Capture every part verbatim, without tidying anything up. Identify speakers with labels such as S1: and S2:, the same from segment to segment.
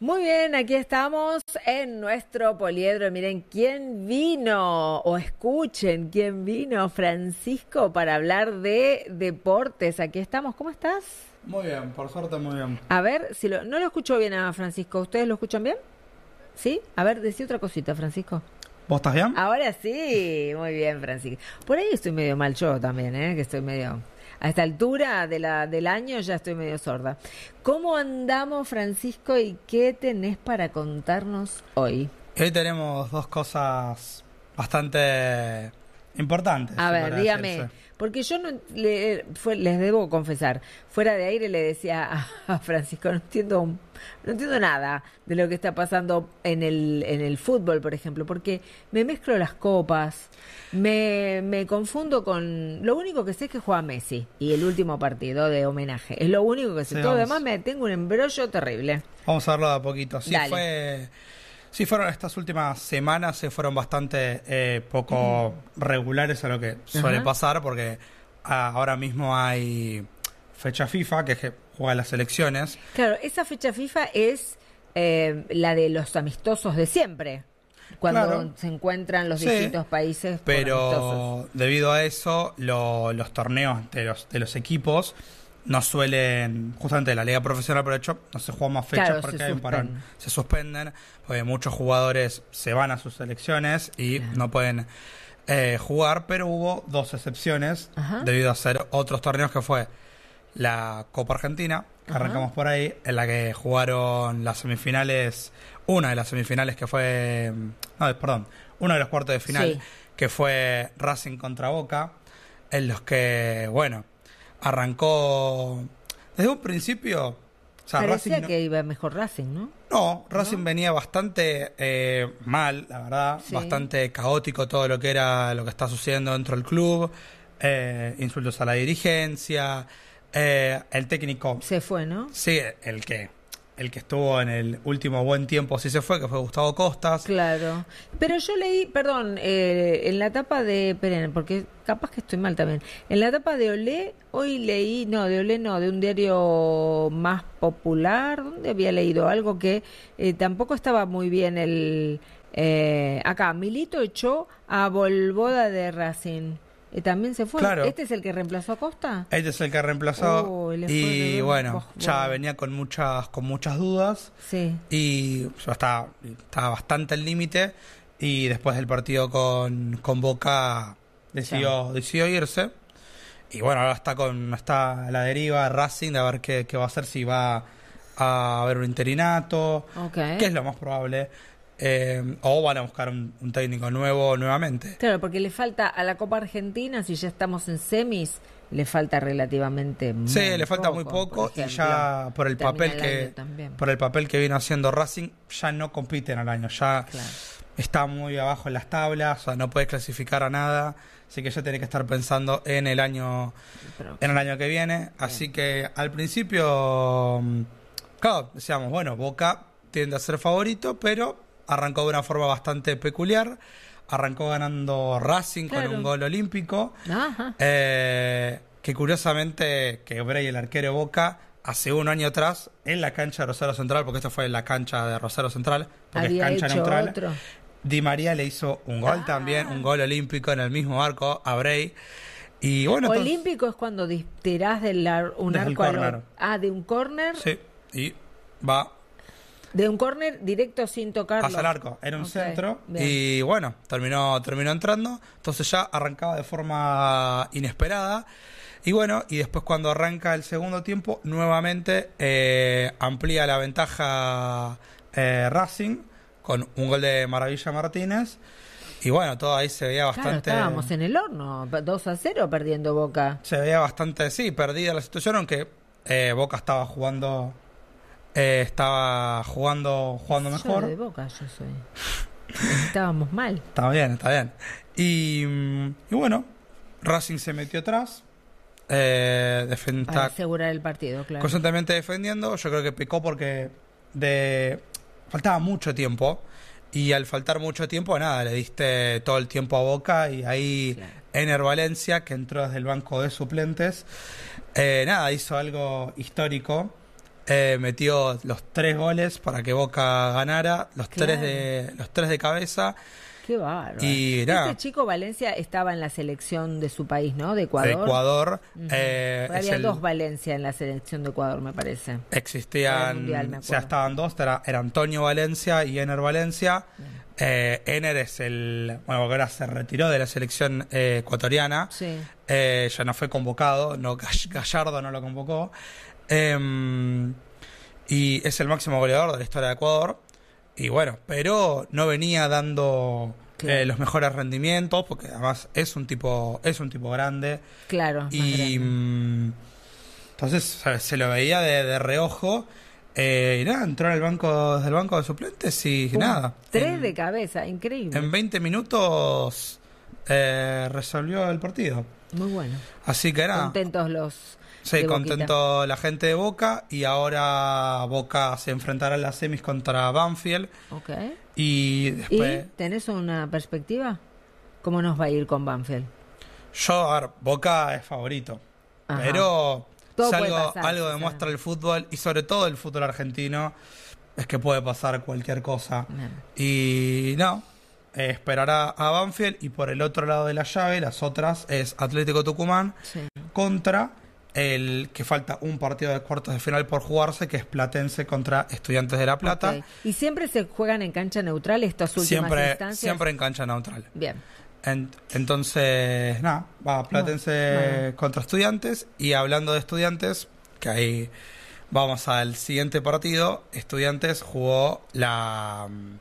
S1: Muy bien, aquí estamos en nuestro poliedro. Miren quién vino, o escuchen quién vino, Francisco, para hablar de deportes. Aquí estamos, ¿cómo estás?
S2: Muy bien, por suerte muy bien.
S1: A ver, si lo, no lo escucho bien a Francisco, ¿ustedes lo escuchan bien? ¿Sí? A ver, decí otra cosita, Francisco.
S2: ¿Vos estás bien?
S1: Ahora sí, muy bien, Francisco. Por ahí estoy medio mal yo también, ¿eh? Que estoy medio... A esta altura de la, del año ya estoy medio sorda. ¿Cómo andamos, Francisco, y qué tenés para contarnos hoy?
S2: Hoy tenemos dos cosas bastante importantes.
S1: A
S2: si
S1: ver,
S2: podría
S1: dígame,
S2: decirse.
S1: porque yo no le, fue, les debo confesar, fuera de aire le decía a, a Francisco, no entiendo, un- no entiendo nada de lo que está pasando en el, en el fútbol, por ejemplo, porque me mezclo las copas, me, me confundo con... Lo único que sé es que juega Messi y el último partido de homenaje, es lo único que sé.
S2: Sí,
S1: Todo lo
S2: vamos.
S1: demás me tengo un embrollo terrible.
S2: Vamos a verlo de a poquito. Sí,
S1: Dale.
S2: fue... Sí, fueron estas últimas semanas, se fueron bastante eh, poco regulares a lo que suele
S1: Ajá.
S2: pasar, porque ah, ahora mismo hay fecha FIFA, que es que juega las selecciones.
S1: Claro, esa fecha FIFA es eh, la de los amistosos de siempre, cuando
S2: Claro.
S1: se encuentran los
S2: Sí,
S1: distintos países por amistosos.
S2: pero debido a eso, lo- los torneos de los, de los equipos no suelen, justamente la liga profesional, por hecho, no se juegan más fechas
S1: Claro,
S2: porque
S1: se
S2: hay un parón.
S1: suspenden.
S2: Se suspenden, porque muchos jugadores se van a sus selecciones y
S1: Claro.
S2: no pueden eh, jugar, pero hubo dos excepciones
S1: Ajá.
S2: debido a hacer otros torneos, que fue la Copa Argentina, que
S1: Ajá.
S2: arrancamos por ahí, en la que jugaron las semifinales, una de las semifinales que fue, no, perdón, uno de los cuartos de final,
S1: Sí.
S2: que fue Racing contra Boca, en los que, bueno, arrancó desde un principio, o sea,
S1: Parecía
S2: Racing no,
S1: que iba mejor Racing, ¿no?
S2: no, Racing
S1: ¿No?
S2: venía bastante eh, mal, la verdad,
S1: Sí.
S2: bastante caótico todo lo que era lo que está sucediendo dentro del club, eh, insultos a la dirigencia, eh, el técnico,
S1: Se fue, ¿no?
S2: sí, el que el que estuvo en el último buen tiempo sí se fue, que fue Gustavo Costas.
S1: Claro. Pero yo leí, perdón, eh, en la tapa de Peren, porque capaz que estoy mal también. En la tapa de Olé, hoy leí, no, de Olé no, de un diario más popular, ¿dónde había leído? Algo que eh, tampoco estaba muy bien el... eh, acá, Milito echó a Volvoda de Racing. Eh, también se fue.
S2: Claro.
S1: ¿Este es el que reemplazó a Costa?
S2: Este es el que reemplazó
S1: Oh, le fue
S2: y
S1: re-
S2: bueno,
S1: oh,
S2: ya
S1: bueno.
S2: venía con muchas con muchas dudas.
S1: Sí.
S2: Y ya estaba, estaba bastante al límite. Y después del partido con, con Boca decidió, decidió irse. Y bueno, ahora está con está a la deriva Racing de a ver qué, qué va a hacer, si va a haber un interinato,
S1: Ok.
S2: que es lo más probable. Eh, o van a buscar un, un técnico nuevo nuevamente.
S1: Claro, porque le falta a la Copa Argentina, si ya estamos en semis, le falta relativamente muy
S2: Sí, le falta
S1: poco,
S2: muy poco
S1: por
S2: y
S1: ejemplo.
S2: ya por el
S1: Termina
S2: papel
S1: el
S2: que
S1: año también.
S2: por el papel que viene haciendo Racing ya no compiten al año, ya
S1: Claro.
S2: está muy abajo en las tablas, o sea, no puedes clasificar a nada, así que ya tiene que estar pensando en el año
S1: Pero-
S2: en el año que viene, así que al principio mm, claro, decíamos, bueno, Boca tiende a ser favorito, pero arrancó de una forma bastante peculiar, arrancó ganando Racing
S1: Claro.
S2: con un gol olímpico.
S1: Ajá.
S2: Eh, que curiosamente que Bray, el arquero de Boca, hace un año atrás, en la cancha de Rosario Central, porque esto fue en la cancha de Rosario Central, porque
S1: Había
S2: es cancha
S1: hecho
S2: neutral,
S1: otro.
S2: Di María le hizo un gol
S1: Ah.
S2: también, un gol olímpico en el mismo arco a Bray. Y bueno, entonces-
S1: Olímpico es cuando dis- tirás del ar- un
S2: Desde el
S1: arco al
S2: córner.
S1: otro. Ah, de un córner,
S2: sí, y va
S1: de un córner directo sin tocarlo.
S2: hacia el arco, era un
S1: Ok,
S2: centro
S1: bien.
S2: y bueno, terminó terminó entrando, entonces ya arrancaba de forma inesperada y bueno, y después cuando arranca el segundo tiempo, nuevamente eh, amplía la ventaja eh, Racing con un gol de Maravilla Martínez y bueno, todo ahí se veía
S1: Claro,
S2: bastante
S1: estábamos en el horno, dos a cero perdiendo Boca.
S2: se veía bastante, sí, perdida la situación, aunque eh, Boca estaba jugando eh, estaba jugando jugando
S1: Yo
S2: mejor.
S1: de Boca yo soy. Estábamos mal.
S2: Está bien, está bien. Y, mm, y bueno, Racing se metió atrás, eh, defen-
S1: Para
S2: está
S1: asegurar el partido, claro.
S2: constantemente defendiendo. Yo creo que pecó porque de faltaba mucho tiempo. Y al faltar mucho tiempo, nada, le diste todo el tiempo a Boca. Y ahí
S1: Claro.
S2: Ener Valencia, que entró desde el banco de suplentes, eh, nada, hizo algo histórico. eh, metió los tres goles para que Boca ganara, los
S1: Claro.
S2: tres de los tres de cabeza.
S1: Qué bárbaro.
S2: Y nada.
S1: Este chico Valencia estaba en la selección de su país, ¿no? De Ecuador.
S2: De Ecuador.
S1: Ujú.
S2: eh,
S1: Porque
S2: es
S1: había
S2: el-
S1: dos Valencia en la selección de Ecuador, me parece. Para el
S2: Existían,
S1: Mundial, me
S2: o sea,
S1: acuerdo.
S2: estaban dos, era, era Antonio Valencia y Ener Valencia. Eh, Ener es el, bueno, porque ahora se retiró de la selección eh, ecuatoriana.
S1: Sí.
S2: Eh, ya no fue convocado, no, Gall- Gallardo no lo convocó. Eh, y es el máximo goleador de la historia de Ecuador. Y bueno, pero no venía dando
S1: Claro.
S2: eh, los mejores rendimientos, porque además es un tipo, es un tipo grande.
S1: Claro. más
S2: Y
S1: grande.
S2: mm, entonces ¿sabes? Se lo veía de, de reojo. Eh, y nada, entró en el banco, desde el banco de suplentes y
S1: Pum,
S2: nada.
S1: Tres
S2: en,
S1: de cabeza, increíble.
S2: en veinte minutos eh, resolvió el partido.
S1: Muy bueno.
S2: Así que nada.
S1: Contentos los.
S2: Sí,
S1: de Boquita.
S2: contento la gente de Boca. Y ahora Boca se enfrentará en las semis contra Banfield.
S1: Ok.
S2: Y
S1: ¿Y
S2: después.
S1: tenés una perspectiva? ¿Cómo nos va a ir con Banfield?
S2: Yo, a ver, Boca es favorito.
S1: Ajá.
S2: Pero
S1: Todo
S2: si
S1: puede
S2: algo,
S1: pasar,
S2: algo
S1: sí,
S2: demuestra
S1: sí.
S2: el fútbol, y sobre todo el fútbol argentino, es que puede pasar cualquier cosa.
S1: Bien.
S2: Y no, eh, esperará a Banfield. Y por el otro lado de la llave, las otras es Atlético Tucumán
S1: Sí.
S2: contra el que falta un partido de cuartos de final por jugarse, que es Platense contra Estudiantes de La Plata.
S1: Ok. ¿Y siempre se juegan en cancha neutral estas últimas
S2: Siempre,
S1: instancias?
S2: siempre en cancha neutral.
S1: Bien.
S2: En- entonces, nada, va Platense
S1: Bueno.
S2: contra Estudiantes. Y hablando de Estudiantes, que ahí vamos al siguiente partido. Estudiantes jugó la mm,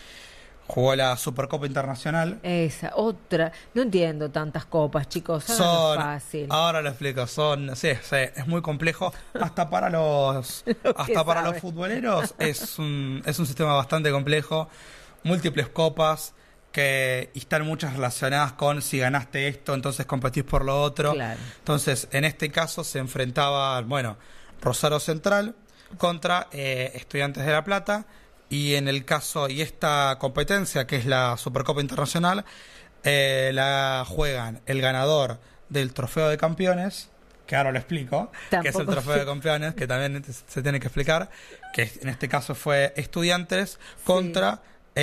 S2: jugó la Supercopa Internacional.
S1: Esa, otra. No entiendo tantas copas, chicos. Háganlo
S2: Son,
S1: fácil.
S2: ahora lo explico, son, sí, sí, es muy complejo, hasta para los,
S1: Lo que
S2: hasta para
S1: sabe.
S2: los futboleros es un, es un sistema bastante complejo, múltiples copas que y están muchas relacionadas con si ganaste esto, entonces competís por lo otro.
S1: Claro.
S2: Entonces, en este caso se enfrentaba, bueno, Rosario Central contra eh, Estudiantes de La Plata. Y en el caso, y esta competencia, que es la Supercopa Internacional, eh, la juegan el ganador del Trofeo de Campeones, que ahora lo explico, que es el
S1: Tampoco
S2: Trofeo
S1: sé.
S2: de Campeones, que también se tiene que explicar, que en este caso fue Estudiantes contra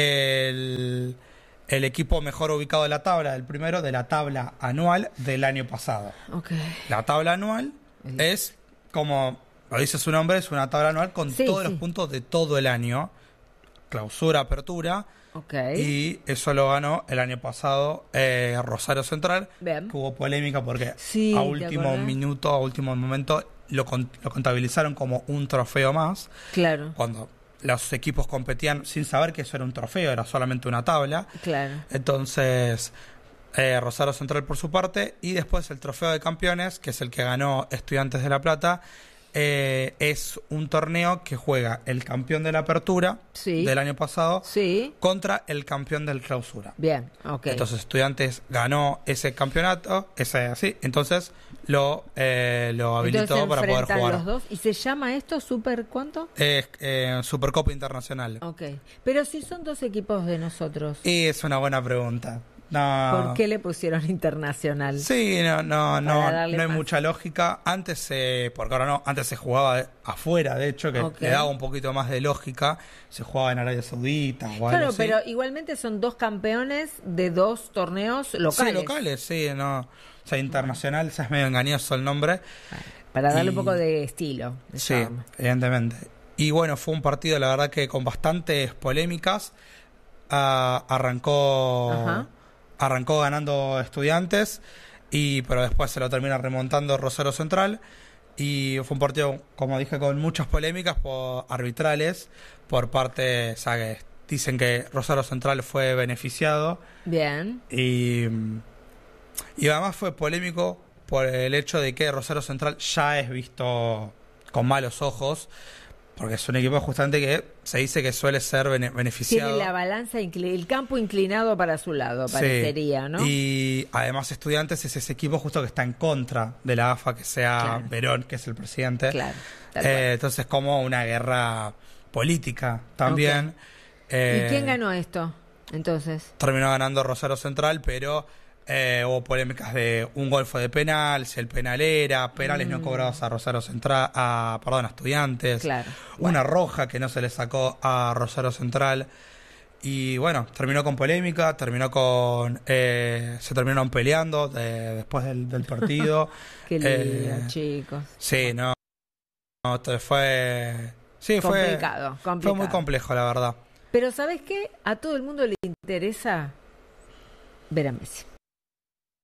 S2: el, el equipo mejor ubicado de la tabla, el primero de la tabla anual del año pasado.
S1: Ok.
S2: La tabla anual
S1: El-
S2: es, como lo dice su nombre, es una tabla anual con
S1: Sí,
S2: todos
S1: sí.
S2: los puntos de todo el año. Clausura, apertura.
S1: Ok.
S2: Y eso lo ganó el año pasado eh, Rosario Central.
S1: Bien.
S2: Que hubo polémica porque
S1: Sí,
S2: a
S1: ¿te
S2: último
S1: acordás?
S2: minuto, a último momento, lo, con- lo contabilizaron como un trofeo más.
S1: Claro.
S2: Cuando los equipos competían sin saber que eso era un trofeo, era solamente una tabla.
S1: Claro.
S2: Entonces, eh, Rosario Central por su parte. Y después el Trofeo de Campeones, que es el que ganó Estudiantes de La Plata. Eh, es un torneo que juega el campeón de la apertura
S1: Sí.
S2: del año pasado
S1: Sí.
S2: contra el campeón del clausura.
S1: Bien. Ok.
S2: Entonces Estudiantes ganó ese campeonato, ese así, entonces lo, eh, lo habilitó
S1: Entonces se
S2: para poder
S1: enfrentan
S2: jugar.
S1: los dos. ¿Y se llama esto Super cuánto?
S2: Es eh, Supercopa Internacional.
S1: Ok. Pero si son dos equipos de nosotros,
S2: Y es una buena pregunta. No.
S1: ¿por qué le pusieron internacional?
S2: Sí, no, no, no,
S1: Para darle
S2: no hay
S1: más.
S2: mucha lógica. Antes se, porque ahora no, antes se jugaba de- afuera, de hecho, que
S1: Ok.
S2: le daba un poquito más de lógica. Se jugaba en Arabia Saudita o algo
S1: Claro,
S2: así.
S1: pero igualmente son dos campeones de dos torneos locales.
S2: Sí, locales, sí, no. O sea, internacional, ya es medio engañoso el nombre.
S1: Para darle
S2: Y-
S1: un poco de estilo. de
S2: Sí,
S1: charme.
S2: evidentemente. Y bueno, fue un partido, la verdad, que con bastantes polémicas. Ah, arrancó
S1: Ajá.
S2: arrancó ganando Estudiantes, y pero después se lo termina remontando Rosario Central. Y fue un partido, como dije, con muchas polémicas por arbitrales por parte, o sea, que dicen que Rosario Central fue beneficiado.
S1: Bien.
S2: Y, y además fue polémico por el hecho de que Rosario Central ya es visto con malos ojos, porque es un equipo justamente que se dice que suele ser bene- beneficiado.
S1: Tiene la balanza, incli- el campo inclinado para su lado,
S2: Sí.
S1: parecería, ¿no?
S2: Y además Estudiantes es ese equipo justo que está en contra de la A F A, que sea
S1: Claro.
S2: Verón, que es el presidente.
S1: Claro. tal
S2: Eh,
S1: cual.
S2: entonces como una guerra política también. Eh,
S1: ¿Y quién ganó esto? Entonces.
S2: Terminó ganando Rosario Central, pero Eh, hubo polémicas de un gol fue de penal, si el penal era, penales mm. no cobrados a Rosario Central, a, perdón, a Estudiantes,
S1: claro.
S2: una
S1: bueno.
S2: roja que no se le sacó a Rosario Central. Y bueno, terminó con polémica, terminó con... Eh, se terminaron peleando de, después del, del partido.
S1: Qué lío,
S2: eh,
S1: chicos.
S2: Sí, no. no fue... Sí,
S1: complicado,
S2: fue,
S1: complicado.
S2: Fue muy complejo, la verdad.
S1: Pero ¿sabes qué? A todo el mundo le interesa ver a Messi.